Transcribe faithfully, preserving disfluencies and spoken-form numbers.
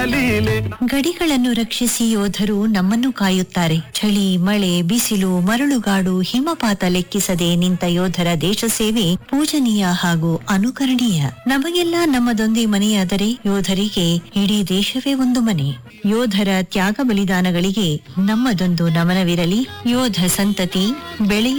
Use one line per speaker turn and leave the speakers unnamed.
ಲೀಲೆ.
ಗಡಿಗಳನ್ನು ರಕ್ಷಿಸಿ ಯೋಧರು ನಮ್ಮನ್ನು ಕಾಯುತ್ತಾರೆ. ಚಳಿ, ಮಳೆ, ಬಿಸಿಲು, ಮರಳುಗಾಡು, ಹಿಮಪಾತ ಲೆಕ್ಕಿಸದೆ ನಿಂತ ಯೋಧರ ದೇಶ ಸೇವೆ ಪೂಜನೀಯ ಹಾಗೂ ಅನುಕರಣೀಯ. ನಮಗೆಲ್ಲ ನಮ್ಮದೊಂದೇ ಮನೆಯಾದರೆ ಯೋಧರಿಗೆ ಇಡೀ ದೇಶವೇ ಒಂದು ಮನೆ. ಯೋಧರ ತ್ಯಾಗ ಬಲಿದಾನಗಳಿಗೆ ನಮ್ಮದೊಂದು ನಮನವಿರಲಿ. ಯೋಧ ಸಂತತಿ ಬೆಳೆಯ